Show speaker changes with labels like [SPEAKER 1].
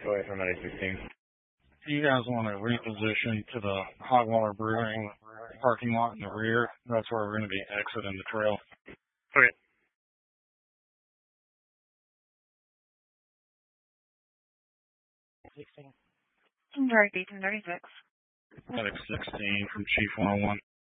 [SPEAKER 1] away from I-16.
[SPEAKER 2] You guys want to reposition to the Hot Water Brewing parking lot in the rear. That's where we're going to be exiting the trail.
[SPEAKER 1] Okay.
[SPEAKER 3] Right, 1836.
[SPEAKER 2] Medic 16 from Chief 101.